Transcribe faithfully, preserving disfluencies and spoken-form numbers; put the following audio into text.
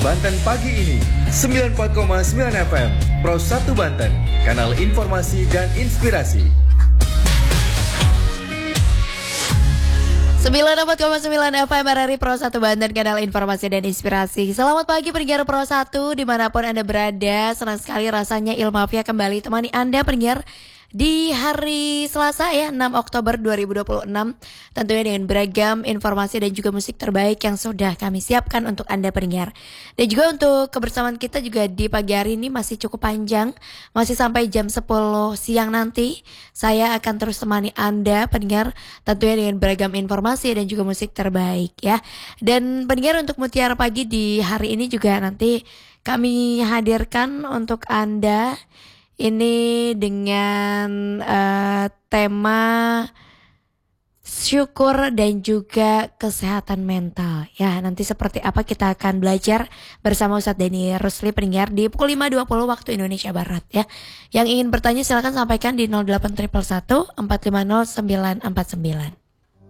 Banten pagi ini sembilan puluh empat koma sembilan F M Pro satu Banten, kanal informasi dan inspirasi. sembilan puluh empat koma sembilan F M R R I Pro satu Banten, kanal informasi dan inspirasi. Selamat pagi pendengar Pro satu dimanapun Anda berada. Senang sekali rasanya Ilmafia kembali temani Anda pendengar di hari Selasa ya, enam Oktober dua ribu dua puluh enam. Tentunya dengan beragam informasi dan juga musik terbaik yang sudah kami siapkan untuk Anda pendengar. Dan juga untuk kebersamaan kita juga di pagi hari ini masih cukup panjang, masih sampai jam sepuluh siang nanti. Saya akan terus temani Anda pendengar, tentunya dengan beragam informasi dan juga musik terbaik ya. Dan pendengar, untuk Mutiara Pagi di hari ini juga nanti kami hadirkan untuk Anda ini dengan uh, tema syukur dan juga kesehatan mental. Ya, nanti seperti apa kita akan belajar bersama Ustadz Denny Rusli pendengar di pukul lima dua puluh waktu Indonesia Barat ya. Yang ingin bertanya silakan sampaikan di nol delapan satu satu satu empat lima nol sembilan empat sembilan.